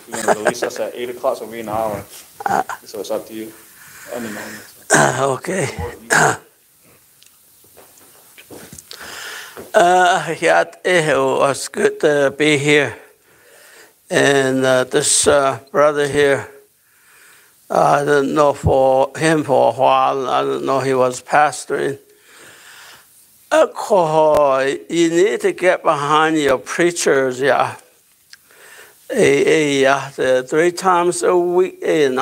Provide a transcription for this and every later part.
you're going to release us at 8 o'clock, so we're an hour. So it's up to you. Any moment. Okay. Yeah, it was good to be here. And this brother here, I didn't know for him for a while. I didn't know he was pastoring. You need to get behind your preachers, yeah. The 3 times a week, and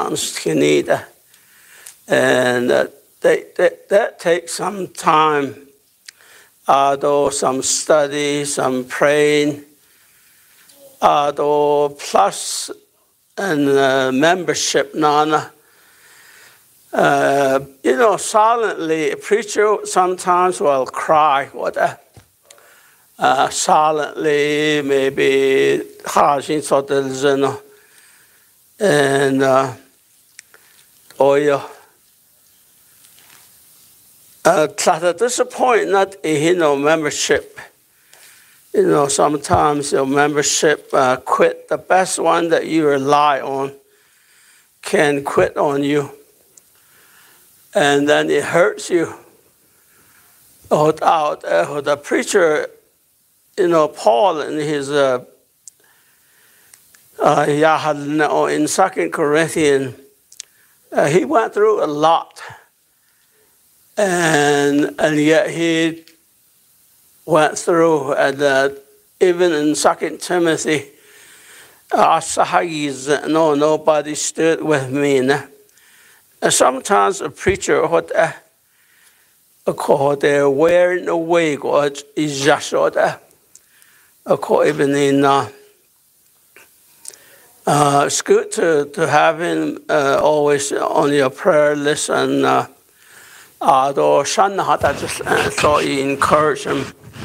that takes some time. Though some study, some praying, though plus and membership, Nana. Silently, a preacher sometimes will cry. Silently, maybe and at this point, not membership. Sometimes your membership quit. The best one that you rely on can quit on you. And then it hurts you. The preacher, Paul in his in 2 Corinthians, he went through a lot. And yet he went through, and even in 2 Timothy, nobody stood with me. And sometimes a preacher, they're wearing away, is just even in. It's good to have him always on your prayer list, and so you encourage him.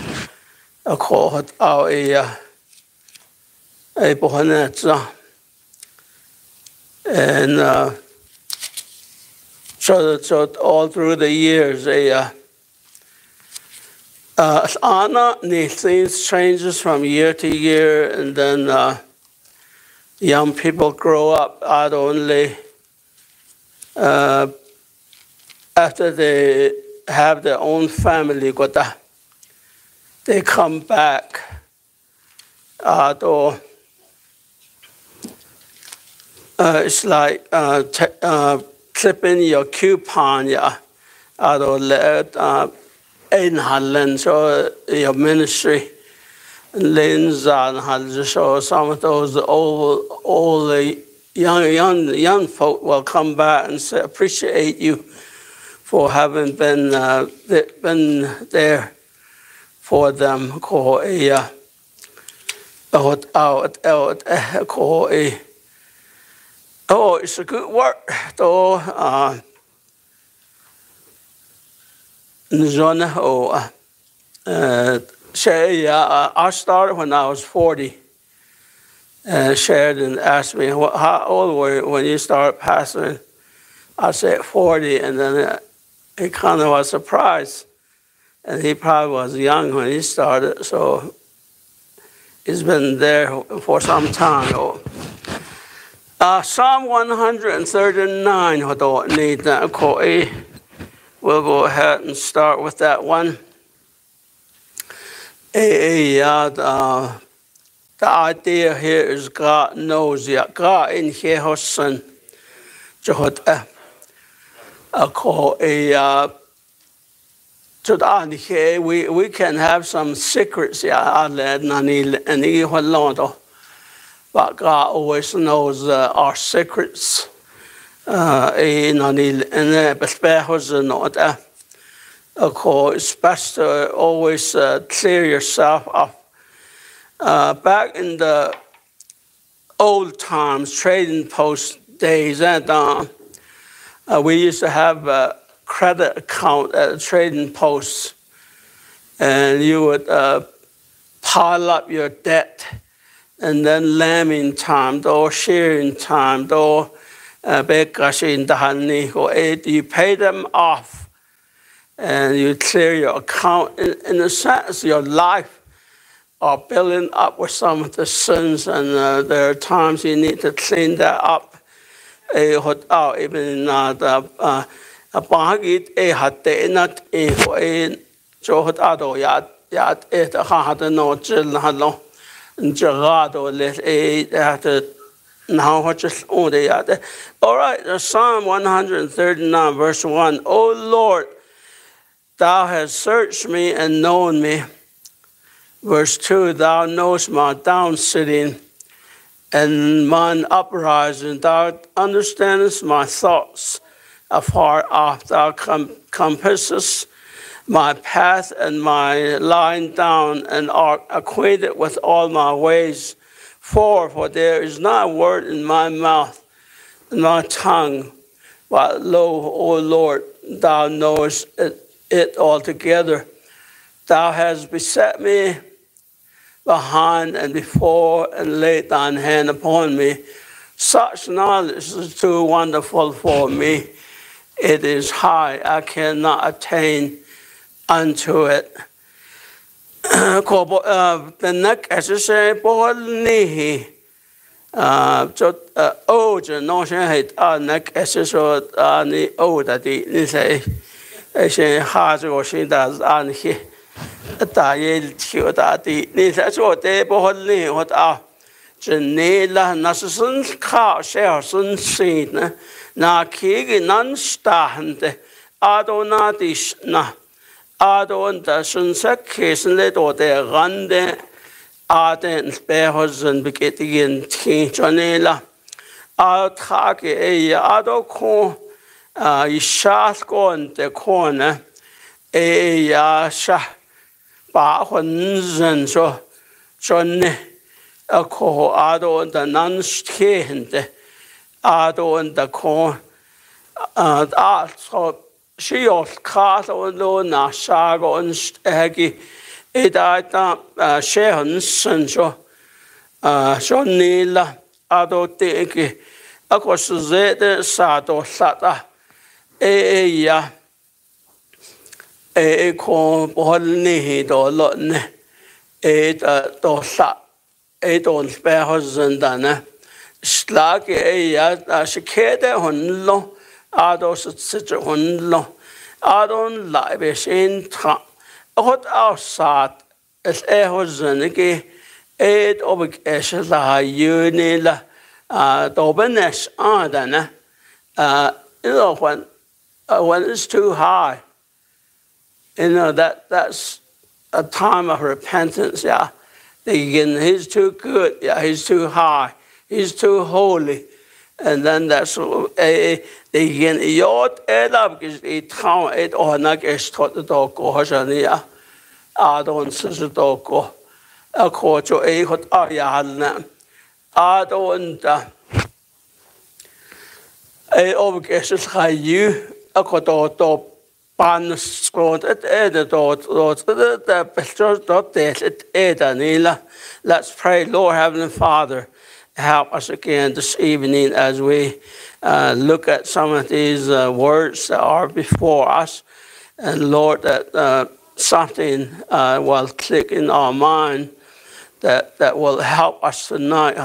And so all through the years, things changes from year to year, and then young people grow up not only after they have their own family, they come back. It's like clipping your coupon, so your ministry. So some of those old young folk will come back and say, appreciate you for having been there for them. It's a good work, though. I started when I was 40. Sheridan asked me, how old were you when you started pastoring? I said 40, and then he kind of was surprised. And he probably was young when he started, so he's been there for some time. Psalm 139, we'll go ahead and start with that one. The idea here is God knows you. God in here has son. We can have some secrets, but God always knows our secrets. It's best to always clear yourself up. Back in the old times, trading post days, and we used to have a credit account at a trading post, and you would pile up your debt, and then lambing time, or sharing time, or you pay them off. And you clear your account. In a sense, your life are building up with some of the sins, and there are times you need to clean that up. Even the bahagit hatte not in Johot Ado yat it had no chill halo and Gerado let at now what just only yet. All right, Psalm 139, verse 1. O Lord, thou hast searched me and known me. Verse 2, thou knowest my down sitting and mine uprising. Thou understandest my thoughts afar off. Thou compassest my path and my lying down, and art acquainted with all my ways. For there is not a word in my mouth, in my tongue, but lo, O Lord, thou knowest it altogether. Thou hast beset me behind and before, and laid thine hand upon me. Such knowledge is too wonderful for me. It is high, I cannot attain unto it. The neck as I say, Bohni. Oh, the notion hate neck as I saw any old that they say, I say, has or she does on here. Ta yel chiu ta ti ni sa so te bo hol ni hot a chen ne la na sun kha she sun si na ki gi nan sta hande a do na ti na a do da sun sa ke sun le do de ran de a den be ho sun be ke ti gen ti chone la a tha ke e a do ko I sha ko de ko na e ya sha把混人说呢，可阿多的难听的，阿多的可说需要卡多罗那啥个人个，一大些很深说说你了，阿多的个，可是热的啥多啥的，呀。ko bol ni do lo ne do sa do be hozanda ne slag ya shikede hon lo ado sit hon lo adon la be shin tra hot outside es hozane ke obik es la yune la do benes adana when it's too high. You know, that's a time of repentance, yeah. He's too good, yeah, he's too high, he's too holy. And then that's they begin yot up because it town it or not is taught the dog or Hosania. I don't see the dog or a court or a hot ayahana. I don't a obligations high you a court. Pan scored at the let's pray, Lord Heavenly Father, help us again this evening as we look at some of these words that are before us. And Lord, that something will click in our mind that will help us tonight.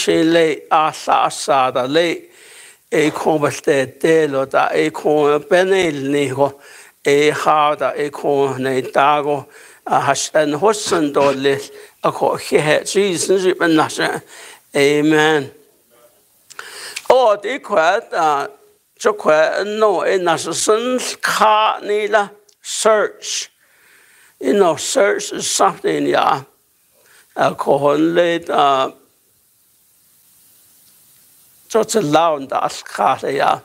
A combaste telo da a con benel niho a harda a con ne dago has and hossen dolis a co he Jesus amen. Oh, the quite so quite no in a sense car nila search. You know, search is something, yeah. A con late just allow that car, yeah.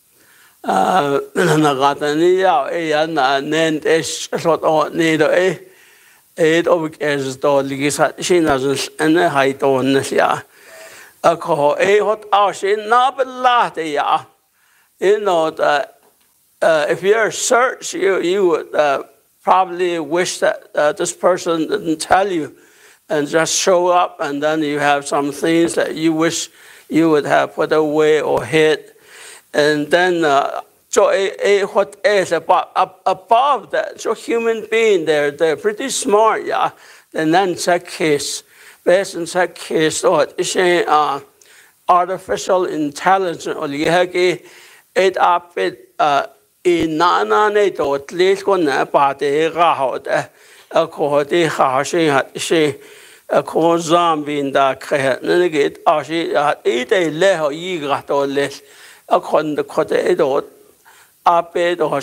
Nagatania, and then it's what on need eight of as dogs, she doesn't and a height on this, yeah. A call a hot house in Nabalata, yeah. You know, that if you're search, you would probably wish that this person didn't tell you and just show up, and then you have some things that you wish you would have put away or hid. And then, so what is above that? So human being, they're pretty smart, yeah. then case, based on case, or artificial intelligence, or yagi, it up it, in nana, it or at least one about the rahout, a cohorty, she, a core zombie in the create, negate, or she, eat a leho, ye got or less, a con the cottage or Abed or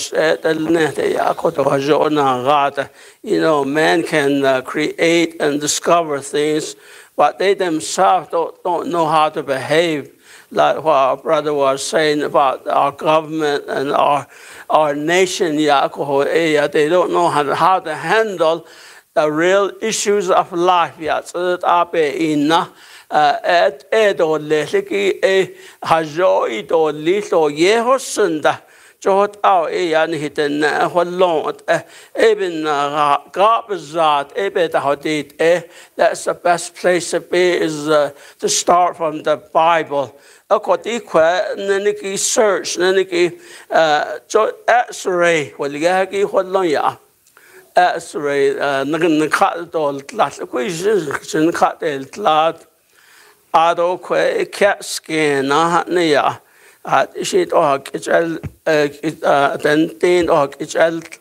you know, man can create and discover things, but they themselves don't know how to behave. Like what our brother was saying about our government and our nation, they don't know how to handle the real issues of life. So that Jot out hitten long even that's the best place to be is to start from the Bible. Search X-ray X-ray CAT scan she talk it's then teen or it's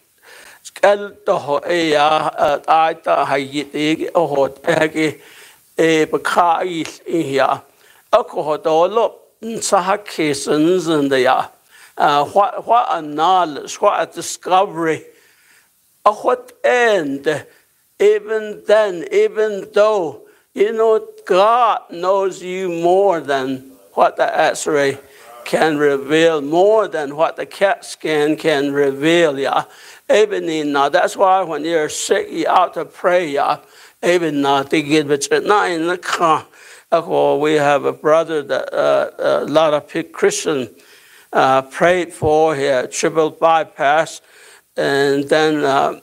what a knowledge, what a discovery, what end, even then, even though, you know, God knows you more than what the X-ray can reveal, more than what the CAT scan can reveal, Even now, that's why when you're sick, you ought to pray, Even now, to get it not in the car. We have a brother that a lot of Christians prayed for. He had triple bypass, and then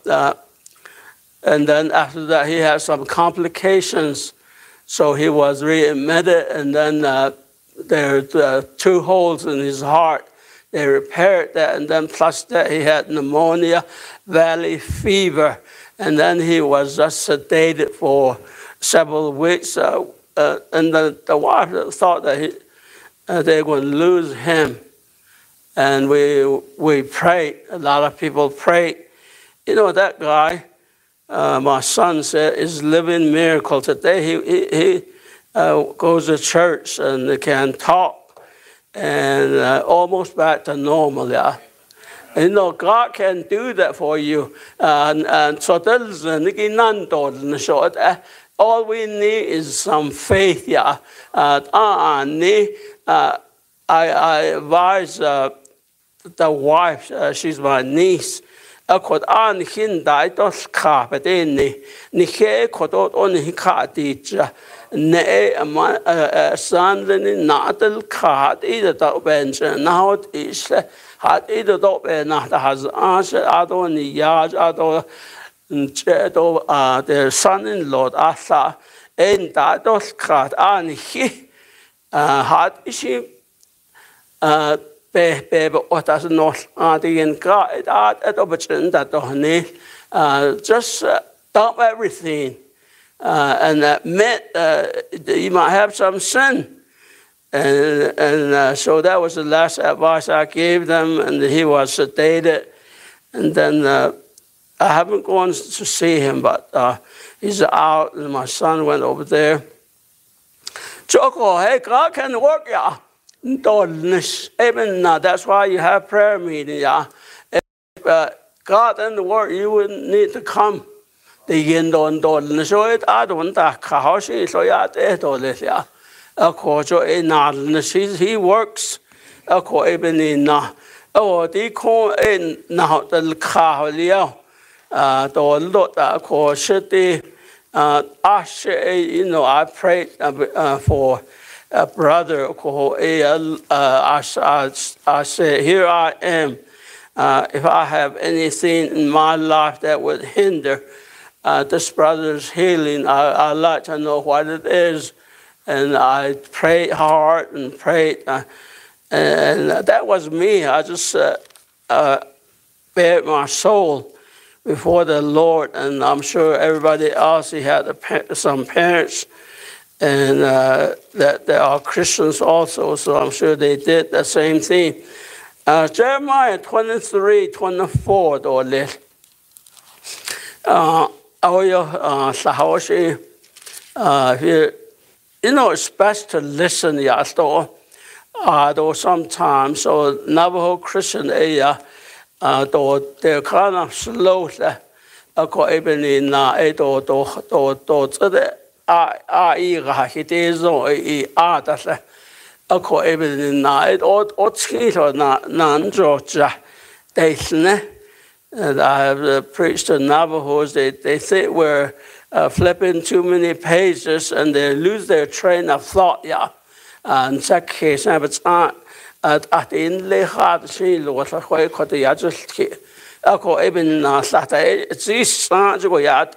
after that, he had some complications. So he was readmitted, and then there were 2 holes in his heart. They repaired that, and then plus that he had pneumonia, valley fever, and then he was just sedated for several weeks. And the wife thought that they were going to lose him. And we prayed. A lot of people prayed. You know, that guy, my son said, is living miracle. Today he goes to church and can talk and almost back to normal, You know, God can do that for you. And so all we need is some faith, I advise the wife, she's my niece. An hindai dos carpetini, Nike codot on hicatija, ne sanding natal card, either dog bench, now it is had either dog not has answered Adon yard, Adon their son in law, Asa, and that dos card, and he had she. What does not in God at opportunity that just dump everything and admit you might have some sin. And so that was the last advice I gave them, and he was sedated. And then I haven't gone to see him, but he's out, and my son went over there. Joko, hey, God can work, Even now, that's why you have prayer meeting, If God and the Word, you wouldn't need to come. So it I don't how she so he works. Even in now, they call in now the car, you know, I prayed for a brother, I said, here I am. If I have anything in my life that would hinder this brother's healing, I'd like to know what it is. And I prayed hard and prayed. And that was me. I just bared my soul before the Lord, and I'm sure everybody else, he had some parents and that they are Christians also, so I'm sure they did the same thing. Jeremiah 23:24 door list. It's best to listen, though sometimes, so Navajo Christian area, though they're kind of slow, and I have preached to Navajos. They think we're flipping too many pages and they lose their train of thought. And check case, but at the end, they had she was a quite cut the adjust. I call even Saturday. It's this to go yet.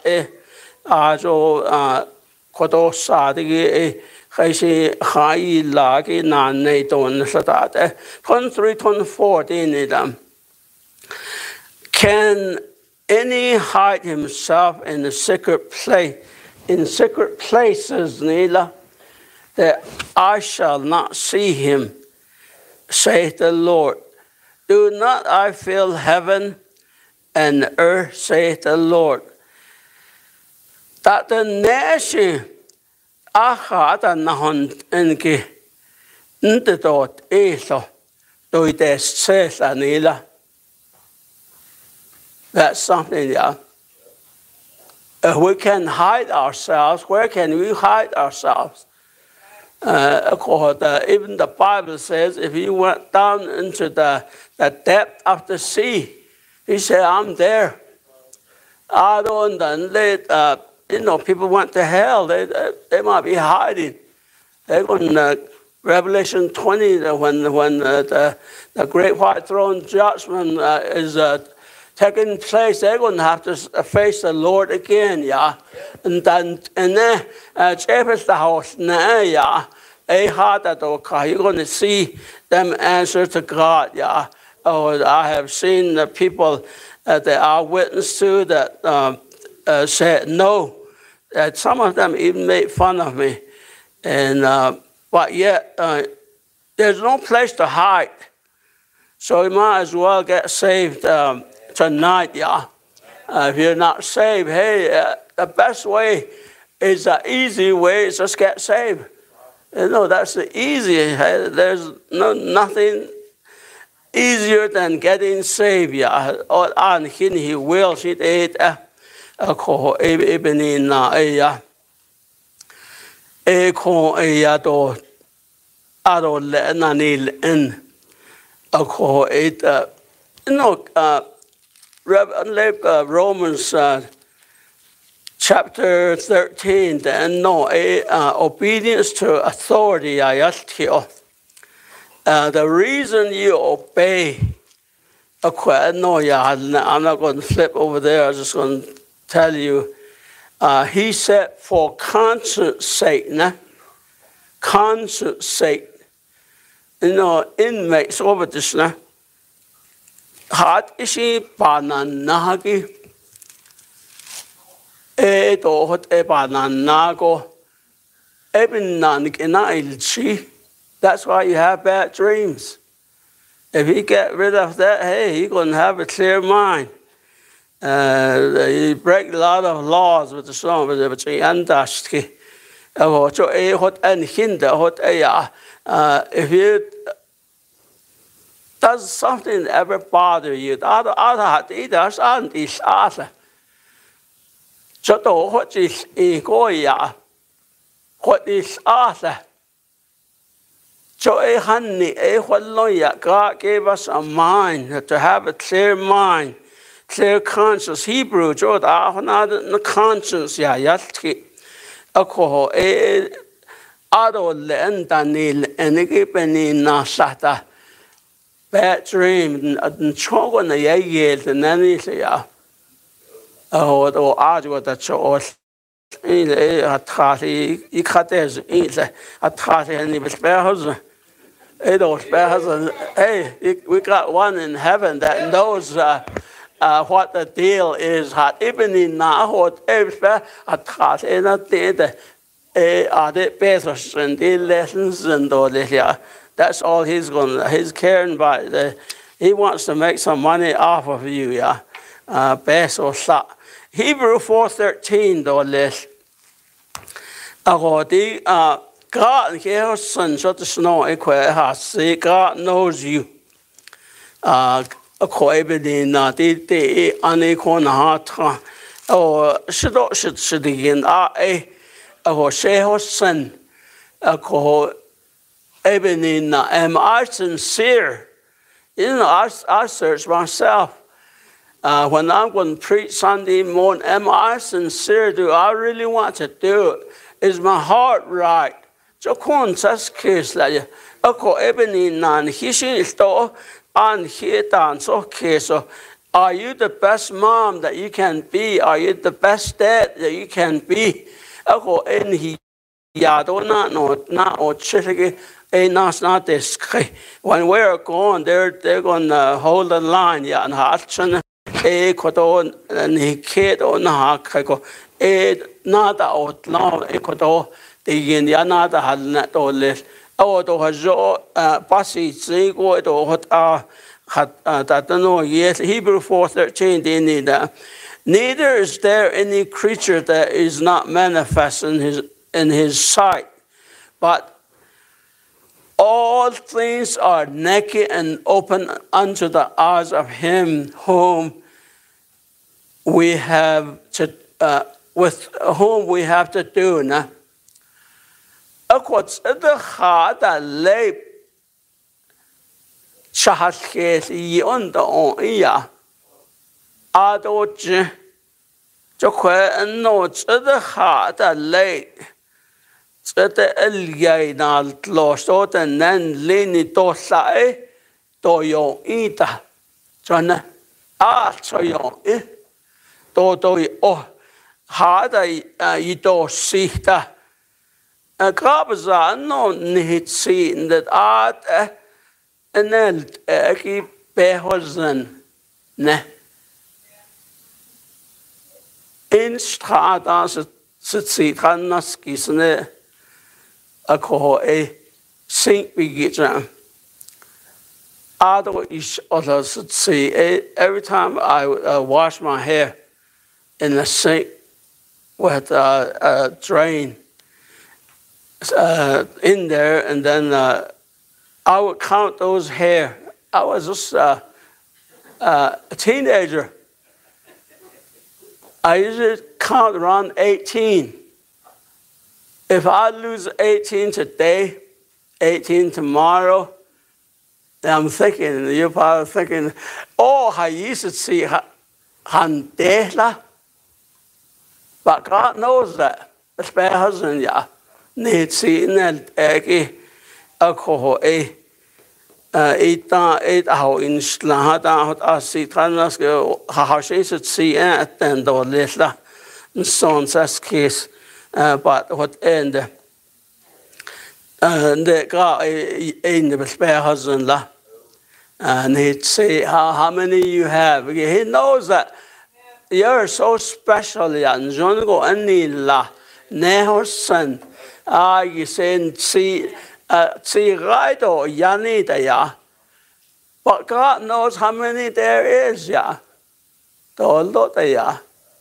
Kodo Sadi, Hashi, Hai, Lagi, Nane, Don Satate, 23, 24, them. Can any hide himself in the secret place, in secret places, Nila, that I shall not see him, saith the Lord? Do not I fill heaven and earth, saith the Lord? That the nation ahada nahon enki ndedot eso do des says Anila. That's something, we can hide ourselves. Where can we hide ourselves? Even the Bible says if you went down into the depth of the sea, he said, I'm there. I don't know, people went to hell. They might be hiding. They're going Revelation 20, when the great white throne judgment is taking place, they're going to have to face the Lord again, And then, Japheth the house, you're going to see them answer to God, Oh, I have seen the people that I witnessed to that said no. That some of them even made fun of me, and but yet there's no place to hide. So you might as well get saved tonight, If you're not saved, hey, the best way is the easy way is just get saved. That's the easy. There's nothing easier than getting saved, On him he will, she did. Ko ebenin na ko do ado le nanil in ko Romans chapter 13 then obedience to authority the reason you obey I'm not going to flip over there. I'm just going to tell you, he said, for conscience sake, conscience sake, inmates over this, Hat ishi bananagi, hot bananago, ilchi. That's why you have bad dreams. If you get rid of that, hey, you're going to have a clear mind. You break a lot of laws with the song, but it's andashki. If you does something ever bother you, what is God gave us a mind to have a clear mind. Clear conscience. Hebrew, the conscience, bad dream, and choking the years, and then he say, argue with the choice. A tarty, he cut his a tarty, and he was spare. Hey, we got one in heaven that knows what the deal is. Had even na hot everywhere at hat in a day the better and the lessons and all this. Yeah, that's all he's caring about. He wants to make some money off of you. Yeah, best or sa. Hebrew 4:13 though this. God here son so the snow has God knows you. According na the unequal heart or should again say son am I sincere? You know, I search myself. When I'm going to preach Sunday morning, am I sincere? Do I really want to do it? Is my heart right? So that's case like so are you the best mom that you can be? Are you the best dad that you can be? Not this. When we're gone, they're going to hold the line. Yeah, and and he kid on not out now. The Indiana had not all this. Oh, to has passy go to had that no yet. Hebrew 4:13 they need that. Neither is there any creature that is not manifest in his sight, but all things are naked and open unto the eyes of him whom we have to with whom we have to do now. What's the heart that lay Shahas on the on ya Adoji Joque and notes the heart that lay the Elianal lost out and then Lini Dosae Doyo Ita John so yo do oh harder you do see that. A Grabazan no need seen that art and then keep behosen ne in strata sit Hanaskisne a co a Saint Begitter. Other is others see every time I wash my hair in the sink with a drain. In there, and then I would count those hair. I was just a teenager. I usually count around 18. If I lose 18 today, 18 tomorrow, then I'm thinking, you're probably thinking, oh, I used to see Handela. But God knows that. It's my husband, yeah. Need seen that alcohol eight how in Slahada I see Tanas how she should see at the end of this and so on such case but what end the guy in the spare husband and he'd say how many you have. He knows that you're so special and John go any la never son. You say see right or yani there, but God knows how many there is, yeah. The lot there.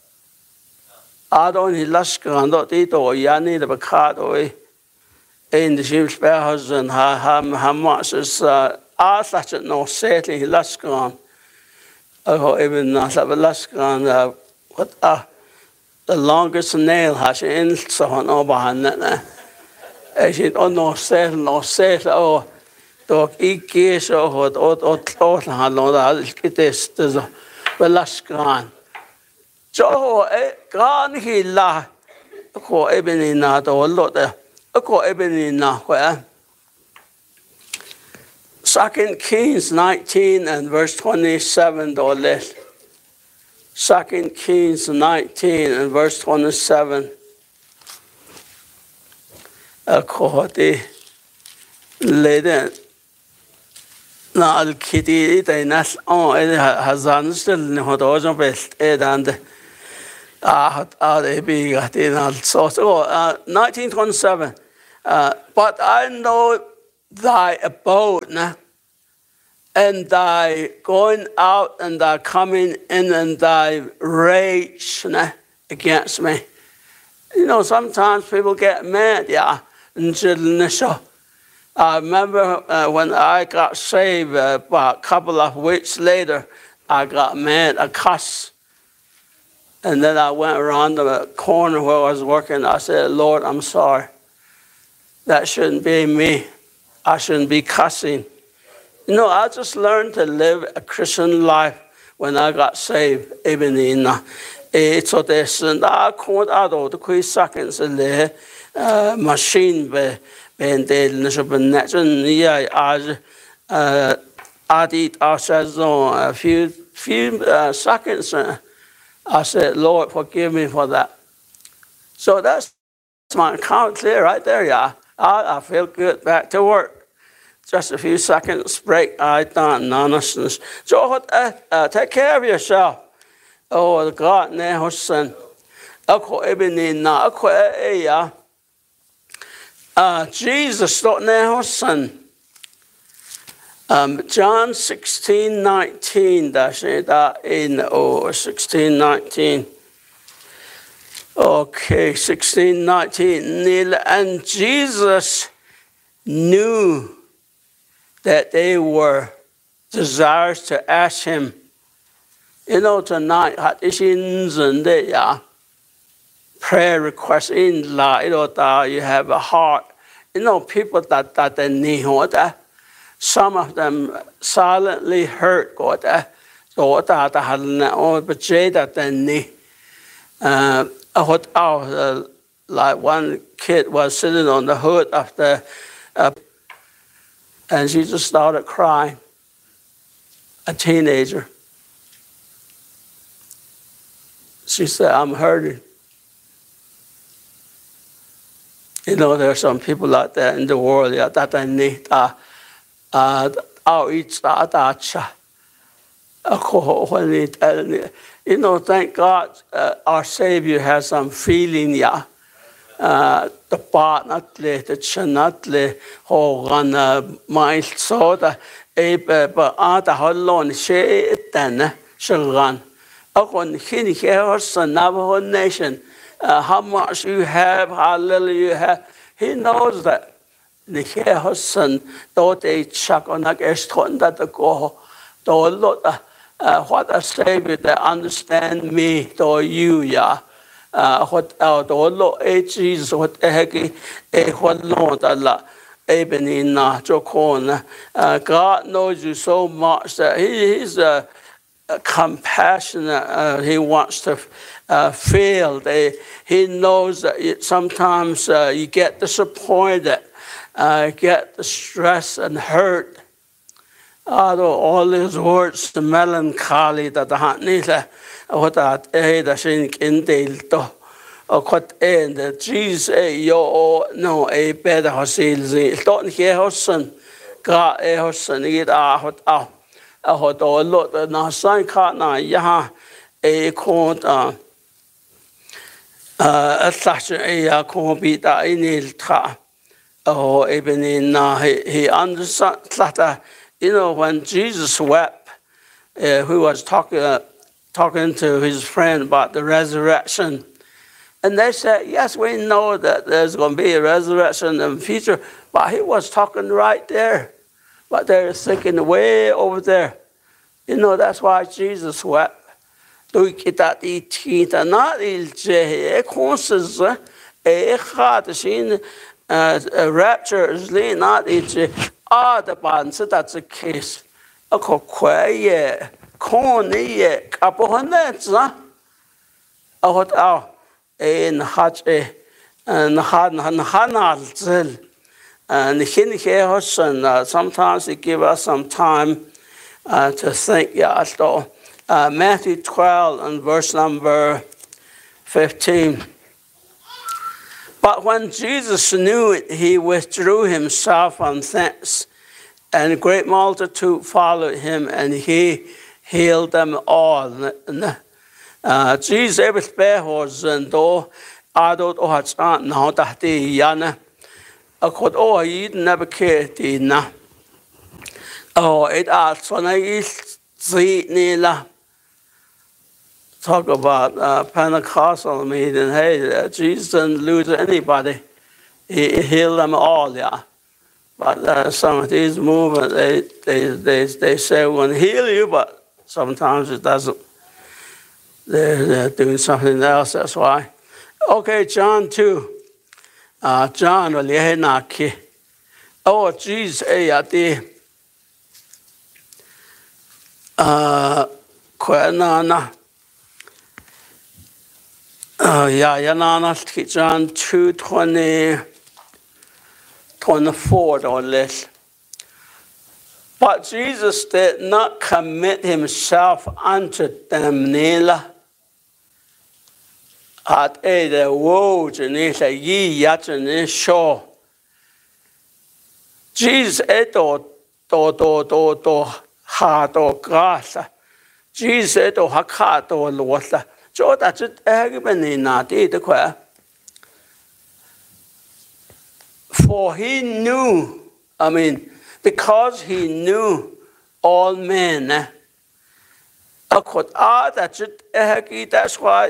I don't need less grand it or yani the card away in the ship's spare husband how much is such a no setting less grand. Oh, even not have a less grand what the longest nail has in so on over that. As it on no set or dog eat or thought and all it is the last grand. So grand he la ko ebony not or lot a ko ebony not where 2 Kings 19 and verse 27 or less. 2 Kings 19 and verse 27. According later na al kitty they nas on it has still no dojo best and they be got in so 1927 but I know thy abode and thy going out and thy coming in and thy rage against me. You know, sometimes people get mad, I remember when I got saved, about a couple of weeks later, I got mad, I cussed. And then I went around the corner where I was working. I said, Lord, I'm sorry. That shouldn't be me. I shouldn't be cussing. You know, I just learned to live a Christian life when I got saved. So there's I called out the quick seconds machine and I did a few seconds. I said, Lord, forgive me for that. So that's my account clear right there, yeah. I feel good back to work. Just a few seconds break, I done nonsense. So take care of yourself. Oh, God, ne son. Jesus thought ne son. John 16:19. That's it. In 16:19. Okay, 16:19. And Jesus knew that they were desirous to ask him. You know, tonight, prayer requests in la, you have a heart. You know, people that they need that. Some of them silently hurt God. So that but that they need. Like one kid was sitting on the hood of the and she just started crying. A teenager. She said, I'm hurting. You know, there are some people out there in the world that I need you know, thank God our Savior has some feeling, the part not let the chanatle hogan mile soda but the holon she then shalgan. Upon King Heros and Navajo Nation, how much you have, how little you have, he knows that. The Heros though they chuck on a guest that the go, though look what a Savior that understand me, though you, what out or look Jesus, what the heck, what Lord Allah. God knows you so much that He's compassionate. He wants to feel. He knows that sometimes you get disappointed, get the stress and hurt. All these words, the melancholy that the what that the sink in the what end Jesus yo no a better hosil don't hear hosen God a hosen it what what all lot na sign card na ya a called a such a copy that in it oh even in he understood that you know when Jesus wept who was talking to his friend about the resurrection. And they said, yes, we know that there's going to be a resurrection in the future. But he was talking right there. But they're thinking way over there. You know, that's why Jesus wept. Rapture is not the band, so that's the case. A quiet, corny, couple of nets, what out. In Hatch and Hanal and Hinke sometimes they give us some time to think. So Matthew 12 and verse number 15. But when Jesus knew it, he withdrew himself from thence And a great multitude followed him, and he healed them all. Jesus ever spare was and do adult or had not now that the yana. A could all eat never cared dinner. Oh, it asked when I eat nila. Talk about Pentecostal meeting. Hey, Jesus didn't lose anybody. He healed them all, yeah. But some of these movements, they say we're going to heal you, but sometimes it doesn't. They're doing something else, that's why. Okay, John 2. John, well, yeah, naki. Oh, Jesus, the Kwanana. John 2:24 or less. But Jesus did not commit himself unto them, neither. At the words and he said, ye yet and show. Jesus do ha do grasa. Jesus do ha do losa. So that's it, for he knew, because he knew all men. That's why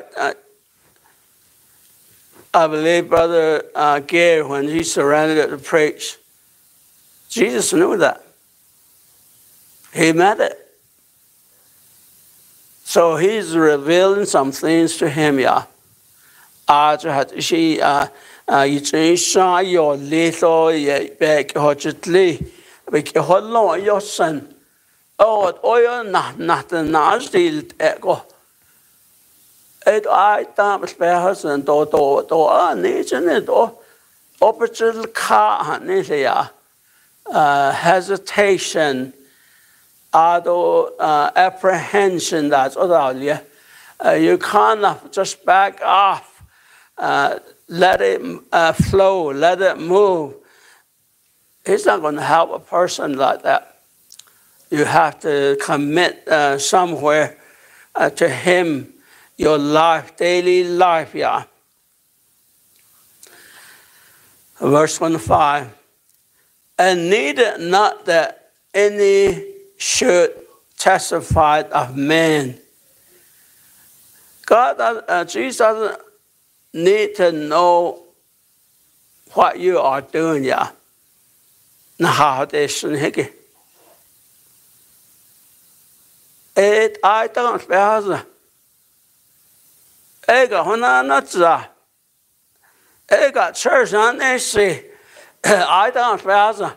I believe Brother Gary, when he surrendered to preach, Jesus knew that. He meant it. So he's revealing some things to him, yeah. She you say your little back hotly, but your whole your son. Oh, oil nothing nasty echo. It I damn spare husband do nation it or opposite car hesitation. Apprehension, that's all. You can't just back off, let it flow, let it move. It's not going to help a person like that. You have to commit somewhere to him, your life, daily life, yeah. Verse 25. And needed not that any should testify of man. Jesus doesn't need to know what you are doing, yeah. I don't spare. I got church on this. I don't spare.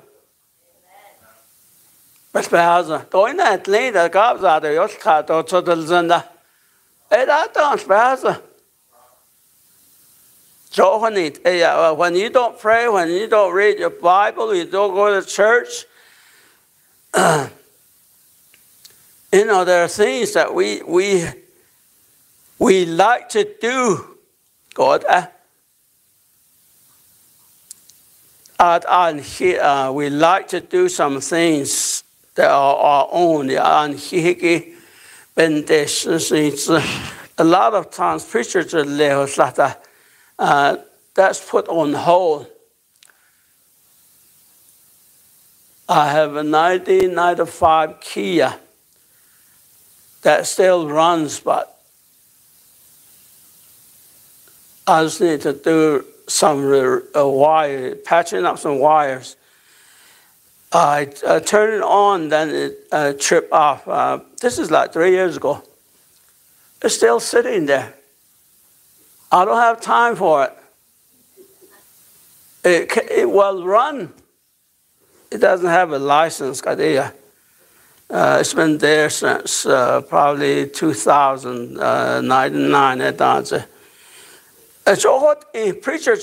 Going at later, Gobs out of your cat or to the Zenda. And I don't spare. So when you don't pray, when you don't read your Bible, you don't go to church, there are things that we like to do, God. We like to do some things that are our own. A lot of times preachers that's put on hold. I have a 1995 Kia that still runs, but I just need to do some wire, patching up some wires. I turn it on, then it tripped off. This is like 3 years ago. It's still sitting there. I don't have time for it. It will run. It doesn't have a license. It's been there since probably 2099. So what preachers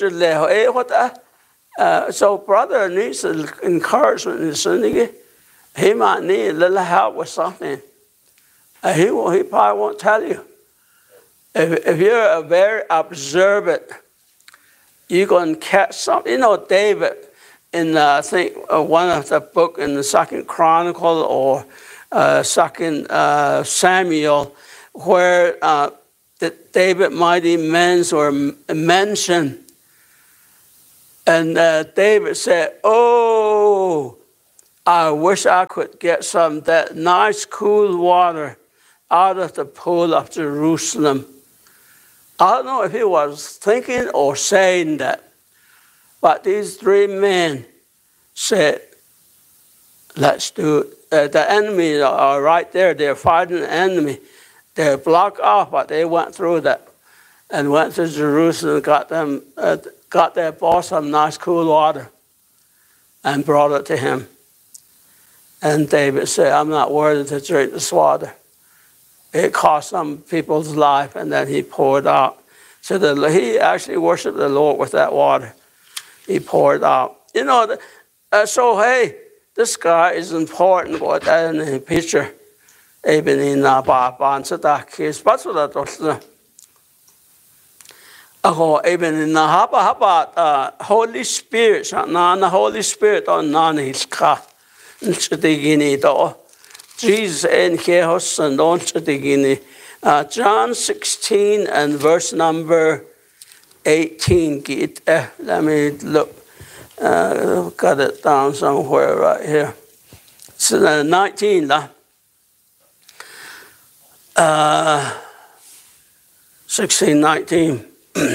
so brother needs encouragement. He might need a little help with something. He probably won't tell you. If you're a very observant, you're going to catch something. David, in I think one of the book in the Second Chronicle or Second Samuel, where the David mighty men were mentioned, and David said, "Oh, I wish I could get some of that nice cool water out of the pool of Jerusalem." I don't know if he was thinking or saying that, but these three men said, "Let's do it." The enemy are right there. They're fighting the enemy. They're blocked off, but they went through that and went to Jerusalem, got their boss some nice cool water and brought it to him. And David said, "I'm not worthy to drink this water." It cost some people's life, and then he poured out. So he actually worshiped the Lord with that water. He poured out. You know, so hey, this guy is important. What in the picture, even in Baban Sadaki, especially even in the Holy Spirit, the Holy Spirit on his car. Jesus and Kehos and on John 16 and verse number 18. Let me look. Got it down somewhere right here. So 19. 16, 19.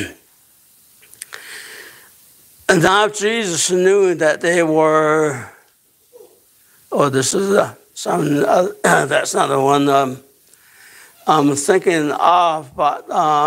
And now Jesus knew that they were. Oh, this is that's not the one I'm thinking of, but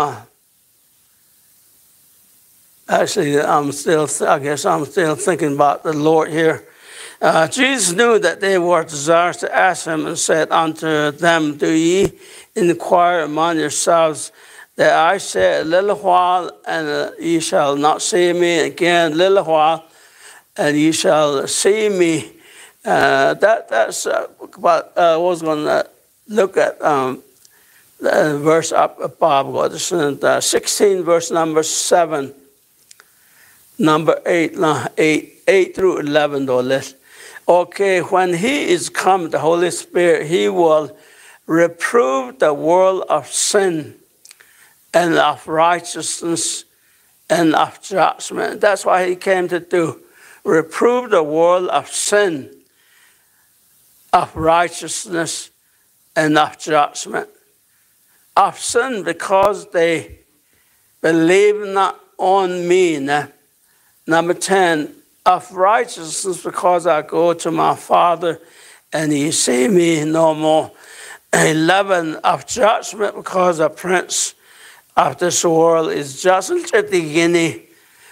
actually, I guess I'm still thinking about the Lord here. Jesus knew that they were desirous to ask him, and said unto them, "Do ye inquire among yourselves that I said a little while, and ye shall not see me again, a little while, and ye shall see me"? That's what I was going to look at the verse up above. 16, verse number 7, number 8 through 11. Okay, when he is come, the Holy Spirit, he will reprove the world of sin and of righteousness and of judgment. That's what he came to do. Reprove the world of sin, of righteousness, and of judgment. Of sin, because they believe not on me. Number 10, of righteousness, because I go to my Father and ye see me no more. 11, of judgment, because the prince of this world is just at the beginning.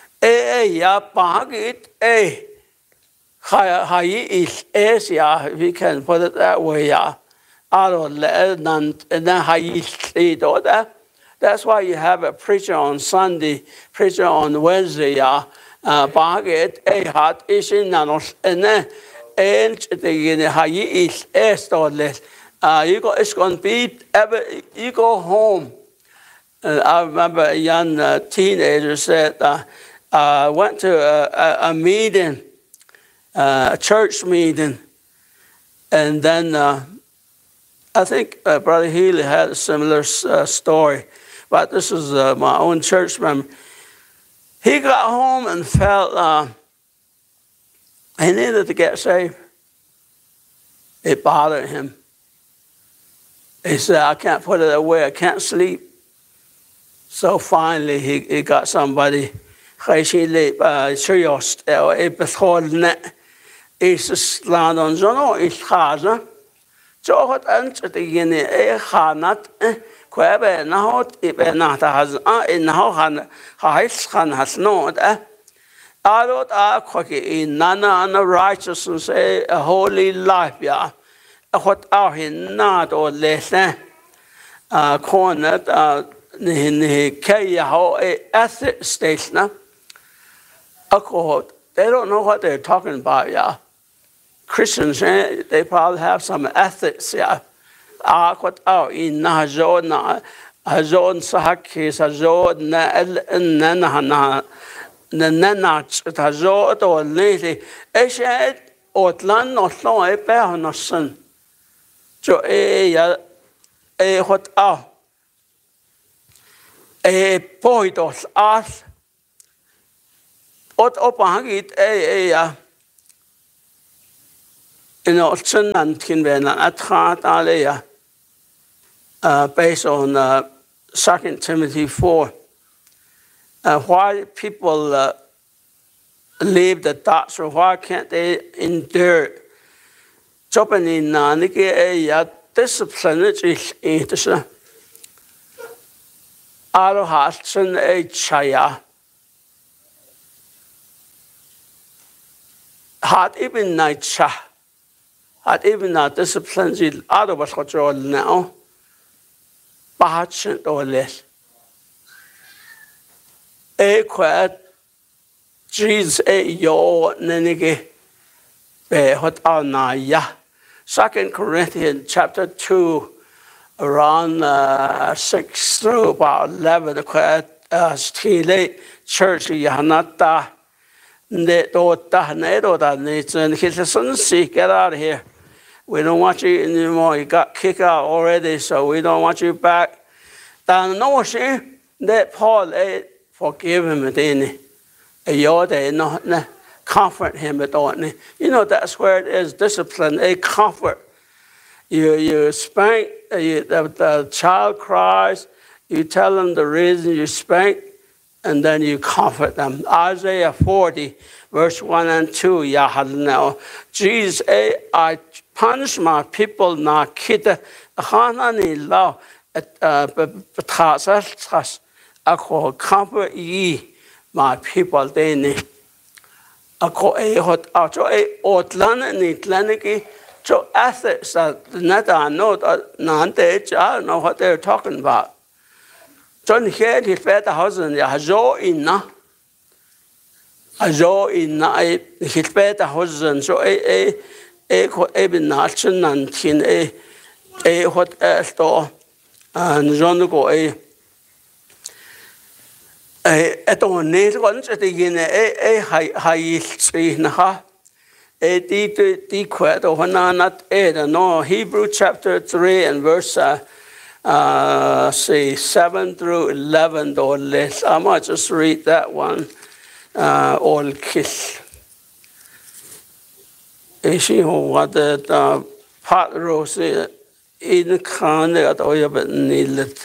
If we can put it that way, that's why you have a preacher on Sunday, preacher on Wednesday, it's going to be, you go home. I remember a young teenager said, I went to a meeting, a church meeting, and then I think Brother Healy had a similar story, but this is my own church member. He got home and felt he needed to get saved. It bothered him. He said, I can't put it away, I can't sleep. So finally he got somebody. He righteousness, a holy life, yeah. What are he not or less cornered ethics station. They don't know what they're talking about, yeah. Christians, they probably have some ethics, yeah. What are in Hazon Sahaki, Hazon Nanach ta zo to lele e she otlan no so e pe no sun jo e ya e hot a e poitos as ot opangit e ya ino sun an kin ben at khat ale ya based on 2 Timothy 4 why people leave the doctrine, why can't they endure? Chopin na niki ya discipline is this aro hatsun e chaya hat even night cha hat even na discipline is aro was control now bahatsun or less e quite Jesus yo nenige be hot na ya 2 Corinthians chapter 2 around 6 through about 11 quite stile church yanata ne do ta ne do da ne zen get out of here. We don't want you anymore. You got kicked out already, so we don't want you back. Dan no she that Paul forgive him then. Not comfort him at all. You know, that's where it is discipline, a comfort. You spank, the child cries, you tell them the reason you spank, and then you comfort them. Isaiah 40, verse 1 and 2, now Jesus, I punish my people, na kita, hanani law, I call comfort ye. My people, they need a co a hot out a outland and Atlantic. So, ethics that not I know that none I know what they're talking about. John here, he fed the husband, Yazo inna. Azo inna, he fed the husband, so a bin nation and tin a hot store and John go a. Eton ne gon te gine hai tri na ha di kwet o na nat no Hebrew chapter 3 and verse say 7 through 11 or less. I might just read that one all kiss she what the part rose in kan at oya but nilet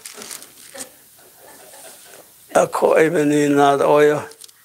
a even in that oil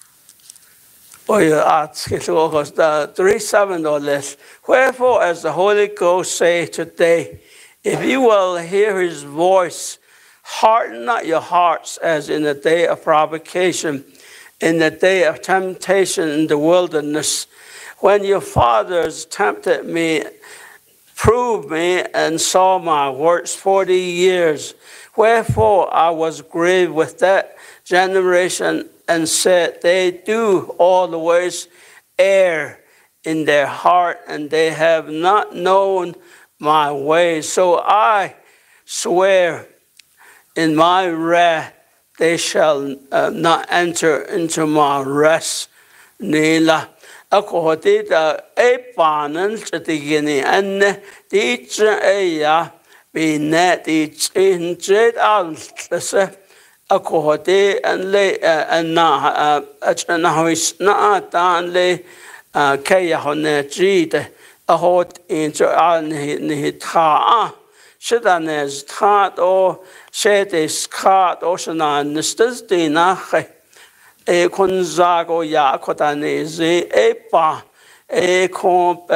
arts the 3:7 or less. Wherefore, as the Holy Ghost say today, if you will hear his voice, harden not your hearts as in the day of provocation, in the day of temptation in the wilderness, when your fathers tempted me, proved me, and saw my works 40 years. Wherefore I was grieved with that generation and said, they do always err in their heart, and they have not known my ways. So I swear in my wrath, they shall not enter into my rest. Nila. Ako dita panan sa tigini an di ya binet di injed al sa ako de an le na hois na tan le kaya hone jide a hot into an ni ta shidanes ta o shedes kat o shana nistas dina e konzago ya kotanese e pa e komp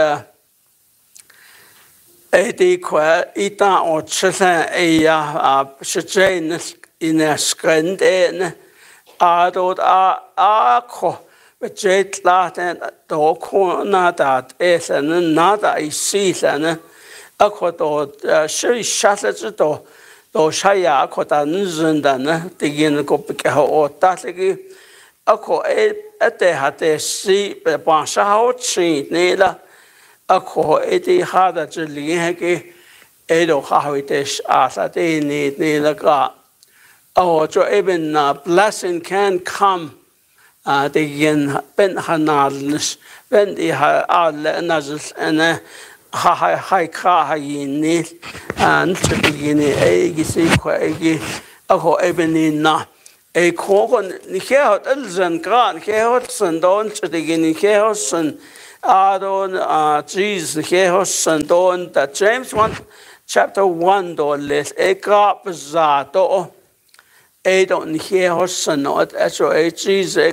e di qua ita o chesa e ya shchen in a skrende adot a ko bejet laten do ko na dat esen nada I season a ko do shi shatlet do shaya ko tan zundan digin ko ke o tatlegi ako ete hate si pe pansa ho chi ne la ako ete hada jli he ke edo khawitesh asa te ni la ka oh so even blessing can come tegen ben hanadels, ben die alle nazels en hij krijgt niet en te beginnen eigen zeker ako even na ik kon niet het elzen kraan het zijn dan te beginnen het zijn Adon Jesus het zijn dan dat James 1 chapter 1 dan lees ik heb zato I don't hear her son, actually, Jesus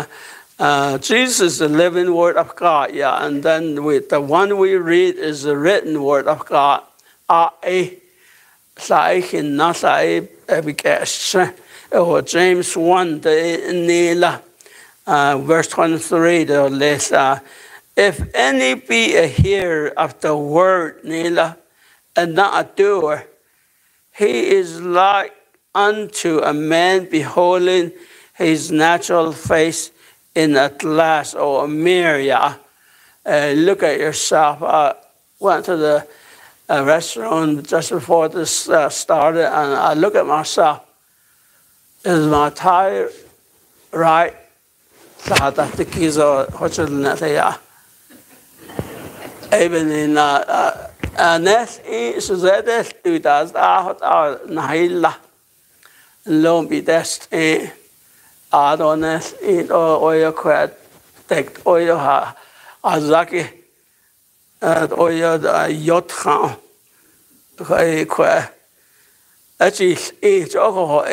is the living word of God, yeah, and then the one we read is the written word of God. James 1, verse 23, if any be a hearer of the word, and not a doer, he is like unto a man beholding his natural face in a glass or a mirror. Yeah. Look at yourself. I went to the restaurant just before this started, and I look at myself. Is my tie right? Even in net is het uitdaas daar naila. Long best Adonis in oil quad take oil ha azaki oil yacht gaan qua dat is ook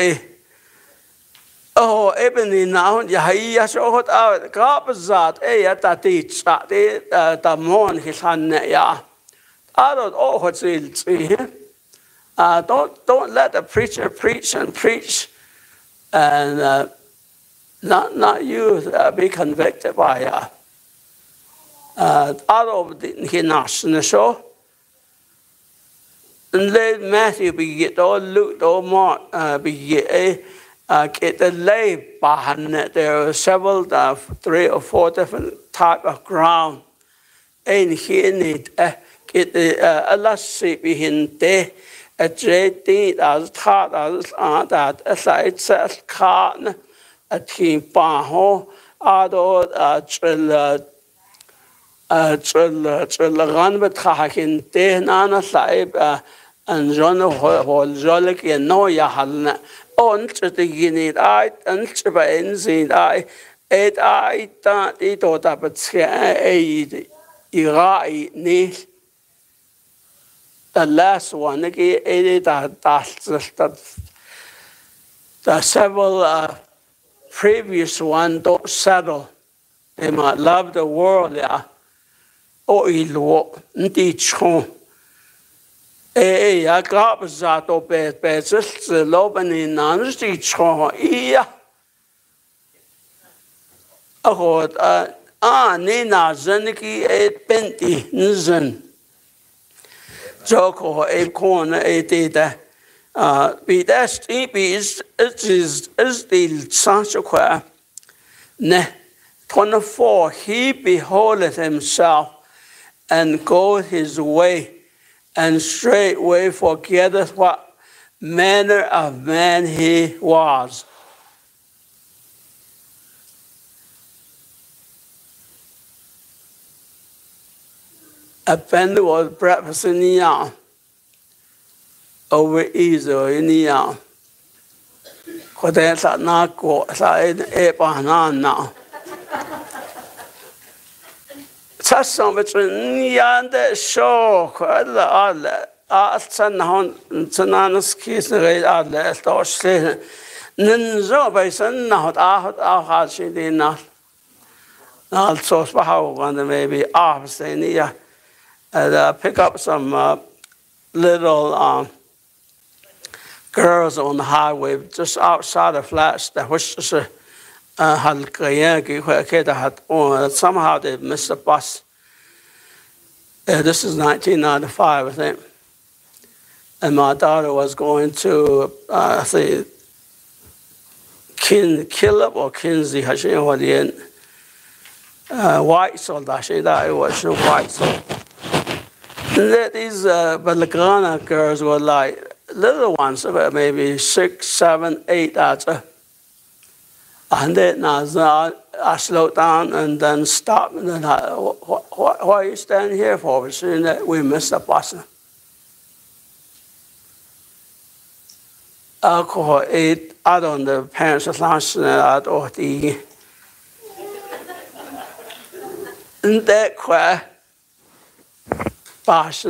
even in nou ja zo goed uit kapzaad dat iets dat morgen gaan ja Adot ook het zien don't let the preacher preach and preach and not you be convicted by out of the national show. And let Matthew be get all Luke or Mark be get the lay behind it. There are several 3 or 4 different type of ground. And here need get the elastic behind there. A JD as taught as that as I said, carn a team baho, ado run with Hakin, Denana Saib, and John Hall Jolik, and no Yahalna, on to the Guinea eye, and Chiba Enzine eye, 8 eye, that it ought up at Sky, Irai, niece. The last one, the several previous ones don't settle. They might love the world, yeah. Oh, ilo, ndicho. I got that obey, just the loben in Nansticho, yeah. Nina Zeniki, 8 Benti, Nzen. Joko a corner a data. Be that's is the Sancho ne 24. He beholdeth himself and goeth his way, and straightway forgetteth what manner of man he was. Append was breakfast in the yard. Over easel in the yard. Because that's not good. So it's now. That's something between the show. Sen han senans kisner alla stås. Ninzo by sen not out she did not. Also, how maybe opposite in the and pick up some little girls on the highway just outside of Flats that was just somehow they missed the bus. This is 1995, I think. And my daughter was going to, I think, Killip or Kinsey, White Soul, it was White Soul. These Balagana girls were like little ones, about maybe 6, 7, 8. And then I slowed down and then stopped. And then why are you standing here for? We're saying that we missed the bus. Alcohol, I don't know, parents are laughing at all the. And that quite.